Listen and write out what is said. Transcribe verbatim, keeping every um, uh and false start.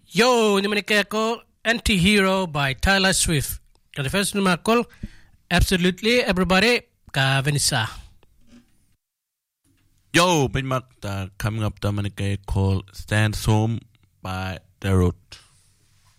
Yo, ni manike ko Anti-Hero by Taylor Swift. The first number call Absolutely Everybody ka Vanessa. Yo, bin mag da coming up da manike call Stand Home by The Road.